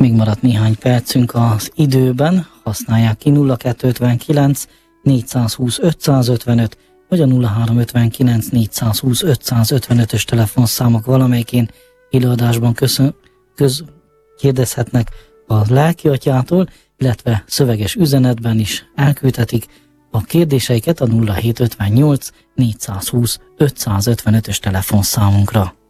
Még maradt néhány percünk az időben, használják ki 0259 420 555, vagy a 0359 420 555-ös telefonszámok valamelyikén előadásban kérdezhetnek a lelkiatyától, illetve szöveges üzenetben is elküldhetik a kérdéseiket a 0758 420 555-ös telefonszámunkra.